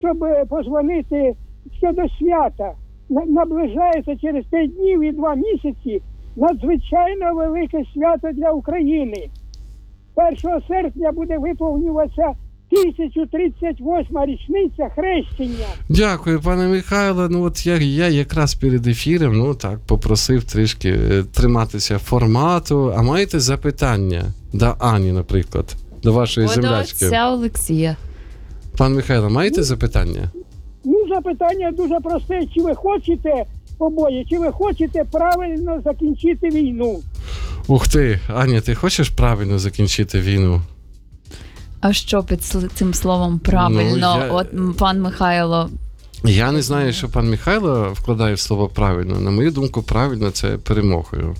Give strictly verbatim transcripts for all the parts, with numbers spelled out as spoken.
щоб е, позвонити щодо свята. На- Наближається через п'ять днів і два місяці надзвичайно велике свято для України. першого серпня буде виповнюватися тисяча тридцять восьма річниця хрещення. Дякую, пане Михайло. Ну от я, я якраз перед ефіром, ну так, попросив трішки е, триматися формату. А маєте запитання до Ані, наприклад, до вашої О, до землячки? отця Олексія. Пан Михайло, маєте запитання? Ну, запитання дуже просте. Чи ви хочете, обоє, чи ви хочете правильно закінчити війну? Ух ти, Аня, ти хочеш правильно закінчити війну? А що під сл- цим словом правильно? Ну, я- От м, пан Михайло. Я не знаю, що пан Михайло вкладає в слово правильно. На мою думку, правильно це перемогою.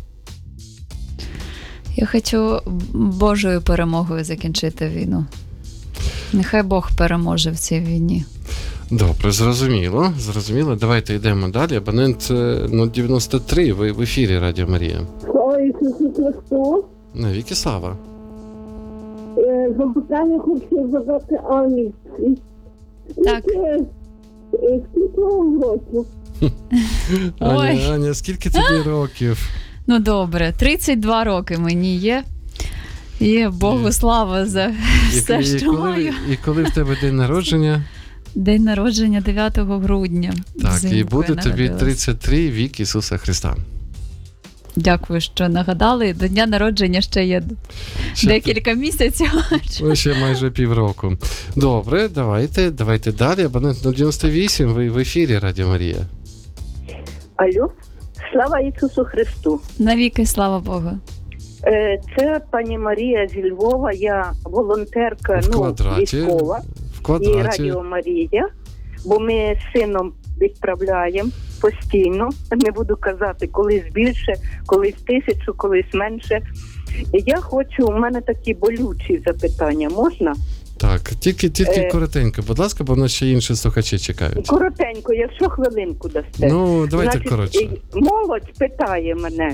Я хочу Божою перемогою закінчити війну. Нехай Бог переможе в цій війні. Добре, зрозуміло. Зрозуміло. Давайте йдемо далі. Абонент е, нуль дев'яносто три, ви в ефірі Радіо Марія. Слава Ісусу Христу. Навіки слава. Е, Запитання хочу задати Ані. Так. Е, е, Скільки вам років? Аня, Ой. Аня, скільки тобі років? Ну добре, тридцять два роки мені є. І Богу слава за все, і, і, що коли, маю. і коли в тебе день народження? День народження дев'ятого грудня. Так, Взимку і буде я тобі народилась. тридцять три, вік Ісуса Христа. Дякую, що нагадали. До дня народження ще є Ще- декілька місяців. Ну, ще майже півроку. Добре, давайте, давайте далі. Абонент нуль дев'яносто вісім, ви в ефірі Радіо Марія. Алло, слава Ісусу Христу. Навіки, слава Богу. Е, Це пані Марія зі Львова, я волонтерка, В ну, квадраті. військова В і квадраті. Радіо Марія, бо ми з сином відправляємо постійно, не буду казати, колись більше, колись тисячу, колись менше. І я хочу, у мене такі болючі запитання, можна? Так, тільки, тільки Е. коротенько, будь ласка, бо в нас ще інші слухачі чекають. Коротенько, якщо хвилинку дасте. Ну, давайте Значить, коротше. і молодь питає мене,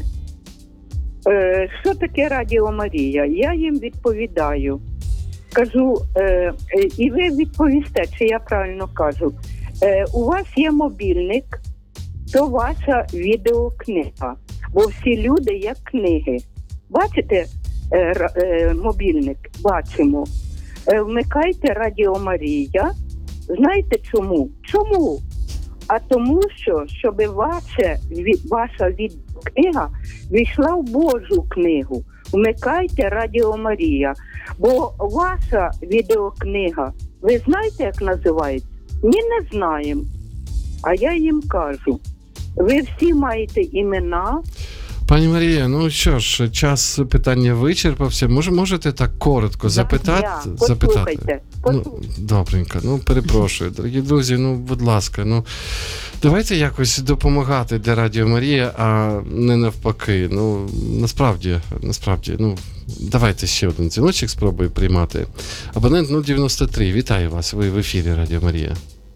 е, що таке Радіо Марія? Я їм відповідаю. Кажу, е, е, і ви відповісте, чи я правильно кажу. Е, у вас є мобільник, то ваша відеокнига. Бо всі люди як книги. Бачите е, р- е, мобільник? Бачимо. Е, вмикайте Радіо Марія. Знаєте чому? Чому? А тому, що щоб ваше, ві- ваша відеокнига війшла в Божу книгу. Вмикайте Радіо Марія. Бо ваша відеокнига, ви знаєте, як називається? Ні, не знаємо. А я їм кажу, ви всі маєте імена. Пані Марія, ну що ж, час питання вичерпався. Може, можете так коротко запитати? Я, запитати? послухайте, Ну, послухайте. добренько, ну перепрошую, дорогі друзі, ну, будь ласка, ну, давайте якось допомагати для Радіо Марія, а не навпаки. Ну, насправді, насправді, ну, давайте ще один дзвіночок спробую приймати. Абонент нуль дев'яносто три, вітаю вас, ви в ефірі Радіо Марія.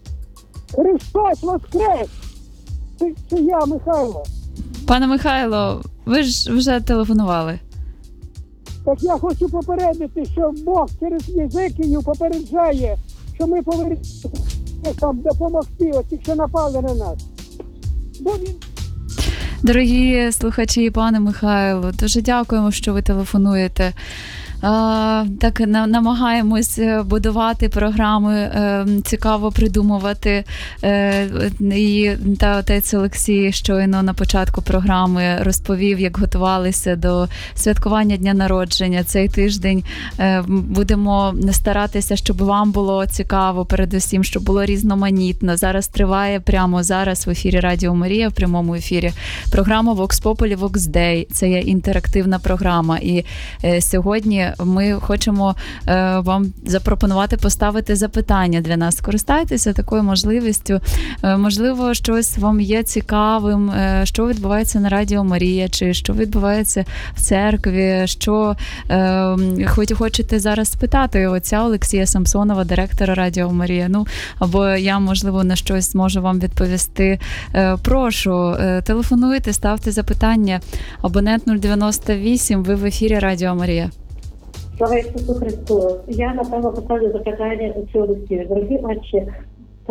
Христос воскрес! Це, це я, Михайло. Пане Михайло, ви ж вже телефонували. Так я хочу попередити, що Бог через язиків попереджає, що ми повинні там допомогти, оті, що напали на нас. Бо він Дорогі слухачі, пане Михайло, дуже дякуємо, що ви телефонуєте. А, так на, намагаємось будувати програми, е, цікаво придумувати. Е, і та отець Олексій щойно на початку програми розповів, як готувалися до святкування дня народження. Цей тиждень е, будемо старатися, щоб вам було цікаво, передусім, щоб було різноманітно. Зараз триває прямо зараз в ефірі Радіо Марія, в прямому ефірі, програма Vox Populi, Vox Day. Це є інтерактивна програма. І е, сьогодні ми хочемо е, вам запропонувати поставити запитання для нас. Скористайтеся такою можливістю. Е, можливо, щось вам є цікавим, е, що відбувається на Радіо Марія, чи що відбувається в церкві, що е, хоч хочете зараз спитати отця Олексія Самсонова, директора Радіо Марія. Ну, або я, можливо, на щось зможу вам відповісти. Е, прошу, е, телефонуйте, ставте запитання. Абонент нуль дев'яносто вісім, ви в ефірі Радіо Марія. Слава Ісусу Христу. Я, напевно, поставлю запитання у цю Олексію. Дорогі отче,